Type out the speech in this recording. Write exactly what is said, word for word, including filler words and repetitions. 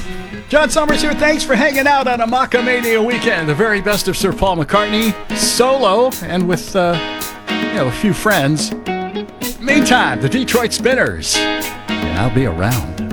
John Summers here. Thanks for hanging out on a Macamania weekend. The very best of Sir Paul McCartney, solo, and with, uh, you know, a few friends. Meantime, the Detroit Spinners. And I'll be around.